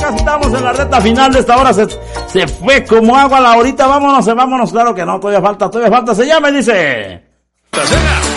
casi estamos en la recta final de esta hora. Se fue como agua la horita. Vámonos, claro que no, todavía falta. Se llama y dice...